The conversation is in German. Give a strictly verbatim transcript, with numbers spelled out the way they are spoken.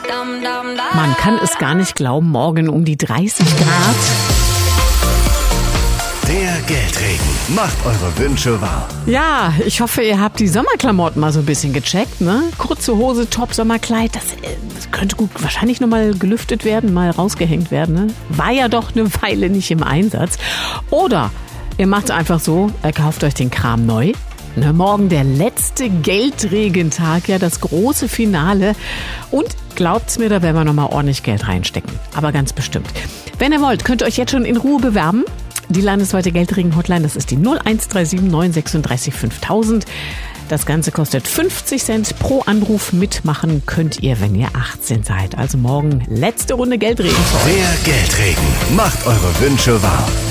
Man kann es gar nicht glauben, morgen um die dreißig Grad. Der Geldregen macht eure Wünsche wahr. Ja, ich hoffe, ihr habt die Sommerklamotten mal so ein bisschen gecheckt, ne? Kurze Hose, Top, Sommerkleid, das, das könnte gut wahrscheinlich nochmal gelüftet werden, mal rausgehängt werden, ne? War ja doch eine Weile nicht im Einsatz. Oder ihr macht es einfach so, ihr kauft euch den Kram neu. Ne, morgen der letzte Geldregentag, ja, das große Finale. Und glaubt's mir, da werden wir nochmal ordentlich Geld reinstecken. Aber ganz bestimmt. Wenn ihr wollt, könnt ihr euch jetzt schon in Ruhe bewerben. Die landesweite Geldregen-Hotline, das ist die null eins drei sieben neun sechsunddreißig fünftausend. Das Ganze kostet fünfzig Cent pro Anruf. Mitmachen könnt ihr, wenn ihr achtzehn seid. Also morgen letzte Runde Geldregen. Der Geldregen macht eure Wünsche wahr.